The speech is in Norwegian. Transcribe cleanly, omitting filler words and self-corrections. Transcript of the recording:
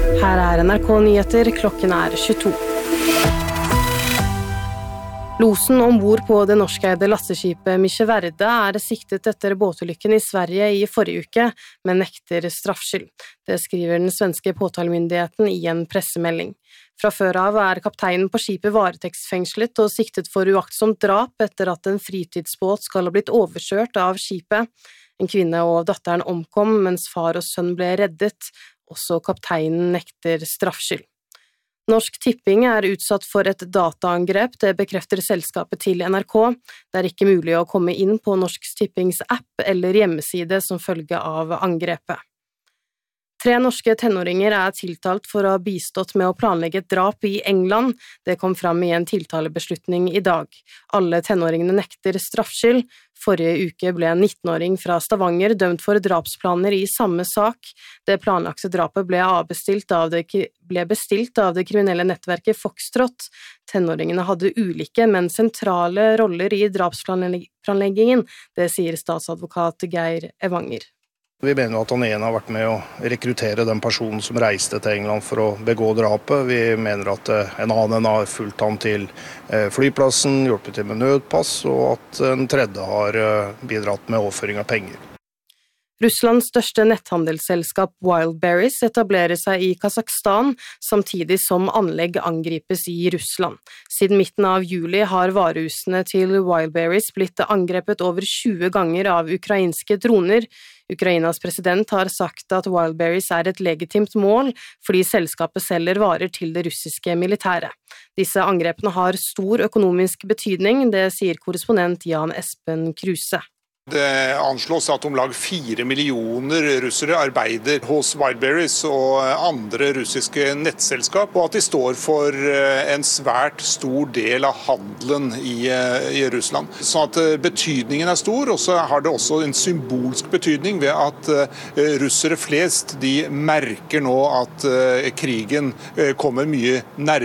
Her er NRK Nyheter, klokken er 22. Losen ombord på det norskeide lasteskipet Mykje Verde er siktet etter båtulykken i Sverige i forrige uke, men nekter straffskyld. Det skriver den svenske påtalemyndigheten i en pressemelding. Fra før av er kapteinen på skipet varetektsfengslet og siktet for uaktsomt drap etter at en fritidsbåt skal ha blitt overkjørt av skipet. En kvinne og datteren omkom, mens far og sønn ble reddet. Også kapteinen nekter straffskyld. Norsk Tipping er utsatt for et dataangrep, det bekrefter selskapet til NRK. Det er ikke mulig å komme inn på Norsk Tippings app eller hjemmeside som følge av angrepet. 3 norske tenåringer er tiltalt for å ha bistått med å planlegge et drap i England. Det kom fram i en tiltalebeslutning i dag. Alle tenåringene nekter straffskyld. Forrige uke ble en 19-åring fra Stavanger dømt for drapsplaner i samme sak. Det planlagte drapet ble bestilt av det kriminelle nettverket Foxtrot. Tenåringene hadde ulike, men sentrale roller i drapsplanleggingen, det sier statsadvokat Geir Evanger. Vi mener at han ene har vært med å rekruttere den personen som reiste til England for å begå drapet. Vi mener at en annen har fulgt han til flyplassen, hjulpet til med nødpass, og at en tredje har bidratt med overføring av penger. Russlands største netthandelsselskap Wildberries etablerer seg i Kasakhstan, samtidig som anlegg angripes i Russland. Siden midten av juli har varehusene til Wildberries blitt angrepet over 20 ganger av ukrainske droner. Ukrainas president har sagt at Wildberries er et legitimt mål, fordi selskapet selger varer til det russiske militæret. Disse angrepene har stor økonomisk betydning, det sier korrespondent Jan Espen Kruse. Det anslås at om lag 4 millioner russere arbeider hos Wildberries og andre russiske nettselskap, og at de står for en svært stor del av handelen i Russland. Så at betydningen er stor, og så har det også en symbolsk betydning ved at russere flest de merker nå at krigen kommer mye nærmere.